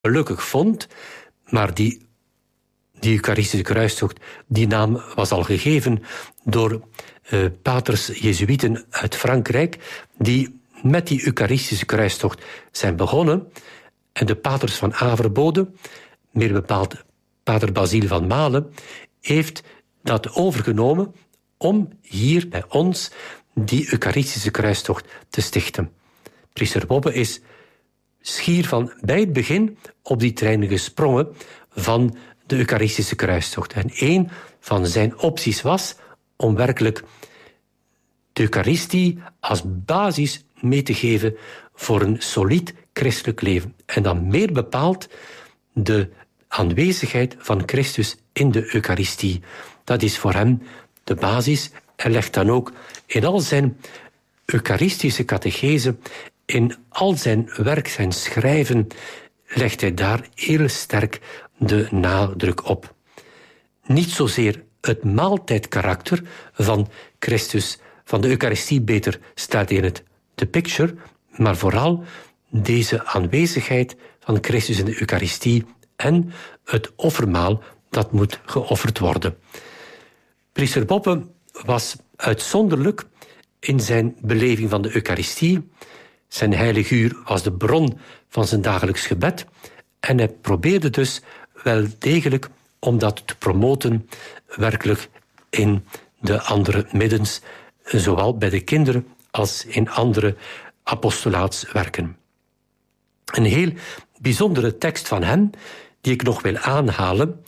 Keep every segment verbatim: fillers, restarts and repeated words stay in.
gelukkig vond, maar die, die Eucharistische kruistocht, die naam was al gegeven door uh, paters Jezuïeten uit Frankrijk, die met die Eucharistische kruistocht zijn begonnen. En de paters van Averbode, meer bepaald pater Basile van Malen, heeft dat overgenomen om hier bij ons die Eucharistische kruistocht te stichten. Priester Bobbe is schier van bij het begin op die trein gesprongen van de Eucharistische kruistocht. En een van zijn opties was om werkelijk de Eucharistie als basis mee te geven voor een solid christelijk leven. En dan meer bepaald de aanwezigheid van Christus in de Eucharistie. Dat is voor hem de basis. Hij legt dan ook in al zijn Eucharistische catechese, in al zijn werk, zijn schrijven, legt hij daar heel sterk de nadruk op. Niet zozeer het maaltijdkarakter van Christus, van de Eucharistie beter, staat in het de picture, maar vooral deze aanwezigheid van Christus in de Eucharistie en het offermaal dat moet geofferd worden. Priester Bobbe was uitzonderlijk in zijn beleving van de Eucharistie. Zijn heilig uur was de bron van zijn dagelijks gebed en hij probeerde dus wel degelijk om dat te promoten, werkelijk in de andere middens, zowel bij de kinderen als in andere apostolaatswerken. Een heel bijzondere tekst van hem, die ik nog wil aanhalen,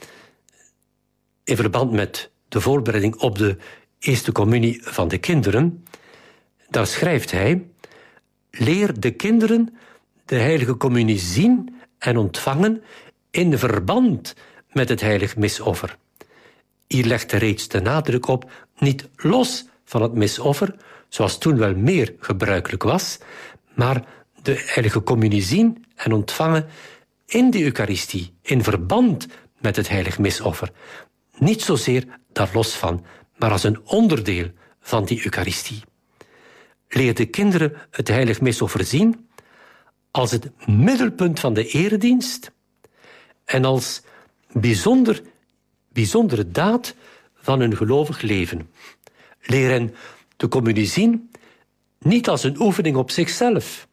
in verband met de voorbereiding op de eerste communie van de kinderen. Daar schrijft hij: leer de kinderen de heilige communie zien en ontvangen in verband met het heilig misoffer. Hier legt hij reeds de nadruk op, niet los van het misoffer, zoals toen wel meer gebruikelijk was, maar de heilige communie zien en ontvangen in de Eucharistie, in verband met het heilig misoffer. Niet zozeer daar los van, maar als een onderdeel van die Eucharistie. Leer de kinderen het heilig misoffer zien als het middelpunt van de eredienst en als bijzonder, bijzondere daad van hun gelovig leven. Leer hen de communie zien niet als een oefening op zichzelf,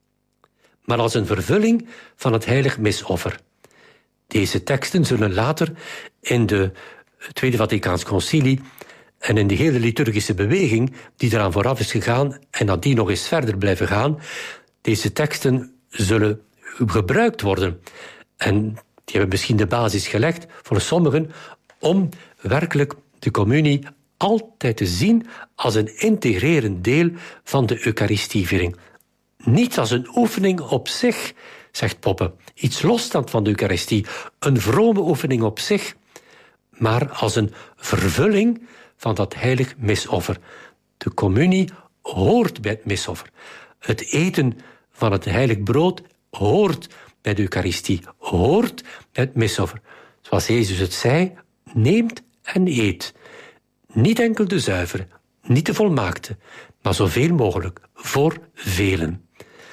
maar als een vervulling van het heilig misoffer. Deze teksten zullen later in de Tweede Vaticaans Concilie en in de hele liturgische beweging die eraan vooraf is gegaan en dat die nog eens verder blijven gaan, deze teksten zullen gebruikt worden. En die hebben misschien de basis gelegd voor sommigen om werkelijk de communie altijd te zien als een integrerend deel van de Eucharistieviering. Niet als een oefening op zich, zegt Poppe, iets losstaand van de Eucharistie, een vrome oefening op zich, maar als een vervulling van dat heilig misoffer. De communie hoort bij het misoffer. Het eten van het heilig brood hoort bij de Eucharistie, hoort bij het misoffer. Zoals Jezus het zei, neemt en eet. Niet enkel de zuivere, niet de volmaakte, maar zoveel mogelijk, voor velen.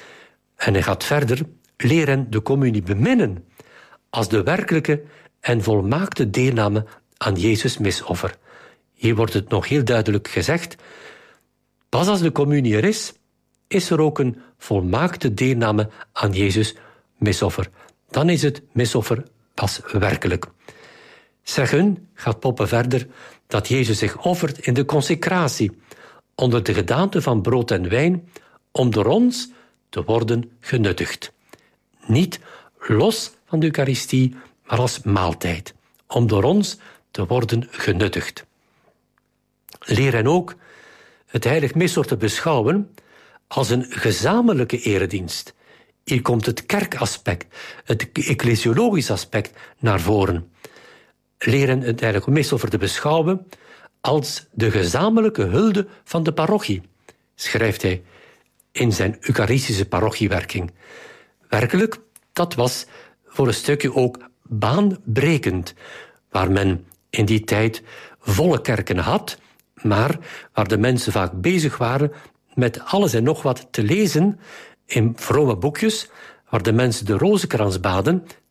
En hij gaat verder, leer hen de communie beminnen als de werkelijke en volmaakte deelname aan Jezus' misoffer. Hier wordt het nog heel duidelijk gezegd, pas als de communie er is, is er ook een volmaakte deelname aan Jezus' misoffer. Dan is het misoffer pas werkelijk. Zeggen, gaat Poppe verder, dat Jezus zich offert in de consecratie, onder de gedaante van brood en wijn, om door ons te worden genuttigd. Niet los van de Eucharistie, maar als maaltijd, om door ons te worden genuttigd. Leer hen ook het heilig misoffer te beschouwen als een gezamenlijke eredienst. Hier komt het kerkaspect, het ecclesiologisch aspect naar voren. Leren het heilige misoffer te beschouwen als de gezamenlijke hulde van de parochie, schrijft hij in zijn Eucharistische parochiewerking. Werkelijk, dat was voor een stukje ook baanbrekend, waar men in die tijd volle kerken had, maar waar de mensen vaak bezig waren met alles en nog wat te lezen in vrome boekjes, waar de mensen de rozenkrans baden,